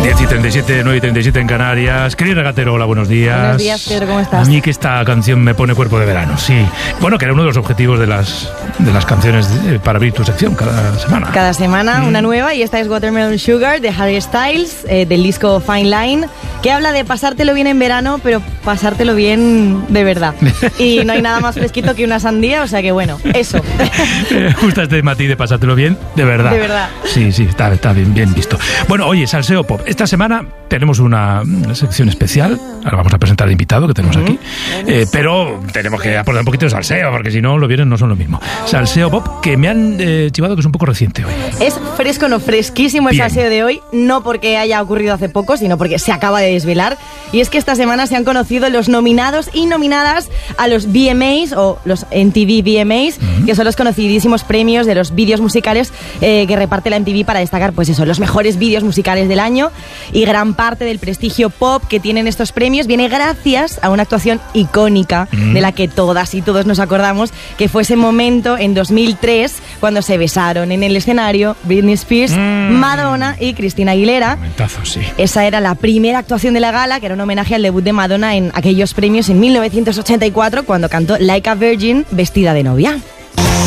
10:37, 9:37 en Canarias. Querido Regatero, hola, buenos días. Buenos días, Pedro, ¿cómo estás? A mí que esta canción me pone cuerpo de verano, sí. Bueno, que era uno de los objetivos de las canciones para abrir tu sección cada semana. Cada semana una nueva, y esta es Watermelon Sugar de Harry Styles, del disco Fine Line, que habla de pasártelo bien en verano, pero pasártelo bien de verdad. Y no hay nada más fresquito que una sandía, o sea que bueno, eso. Justo este matiz de pasártelo bien, de verdad. De verdad. Sí, está bien visto. Bueno, oye, Salseo Pop. Esta semana tenemos una sección especial. Ahora vamos a presentar al invitado que tenemos aquí. Pero tenemos que aportar un poquito de salseo, porque si no, los viernes no son lo mismo. Salseo Pop, que me han chivado que es un poco reciente hoy. Es fresco, no fresquísimo el salseo de hoy, no porque haya ocurrido hace poco, sino porque se acaba de desvelar. Y es que esta semana se han conocido los nominados y nominadas a los VMAs, o los MTV VMAs, que son los conocidísimos premios de los vídeos musicales que reparte la MTV para destacar, pues eso, los mejores vídeos musicales del año. Y gran parte del prestigio pop que tienen estos premios viene gracias a una actuación icónica de la que todas y todos nos acordamos, que fue ese momento en 2003 cuando se besaron en el escenario Britney Spears, Madonna y Christina Aguilera. Momentazo, sí. Esa era la primera actuación de la gala, que era un homenaje al debut de Madonna en aquellos premios en 1984, cuando cantó Like a Virgin vestida de novia.